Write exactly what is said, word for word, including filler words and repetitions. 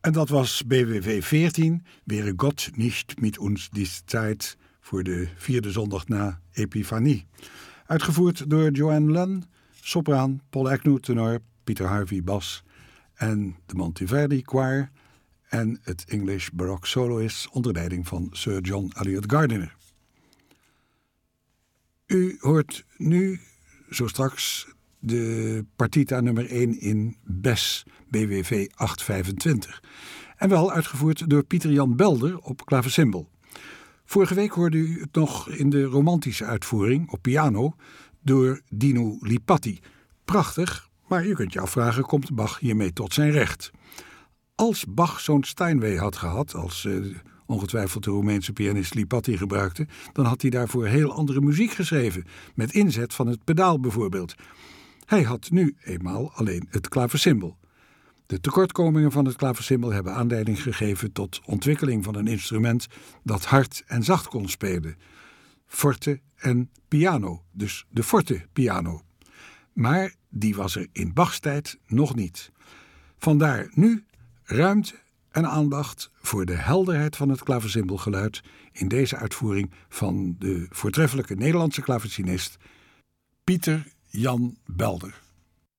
En dat was B W V veertien, Were Gott nicht mit uns die Zeit, voor de vierde zondag na Epifanie. Uitgevoerd door Joanne Lunn, sopraan, Paul Agnew tenor, Peter Harvey bas en de Monteverdi Choir en het English Baroque Soloist onder leiding van Sir John Eliot Gardiner. U hoort nu zo straks de partita nummer één in Bes, B W V achthonderdvijfentwintig. En wel uitgevoerd door Pieter Jan Belder op klavecimbal. Vorige week hoorde u het nog in de romantische uitvoering op piano door Dino Lipatti. Prachtig, maar je kunt je afvragen, komt Bach hiermee tot zijn recht? Als Bach zo'n Steinway had gehad, als uh, ongetwijfeld de Roemeense pianist Lipatti gebruikte, dan had hij daarvoor heel andere muziek geschreven, met inzet van het pedaal bijvoorbeeld. Hij had nu eenmaal alleen het klavecimbal. De tekortkomingen van het klavecimbal hebben aanleiding gegeven tot ontwikkeling van een instrument dat hard en zacht kon spelen. Forte en piano, dus de forte piano. Maar die was er in Bachs tijd nog niet. Vandaar nu ruimte en aandacht voor de helderheid van het klavecimbalgeluid in deze uitvoering van de voortreffelijke Nederlandse klavecinist Pieter Jan Belder.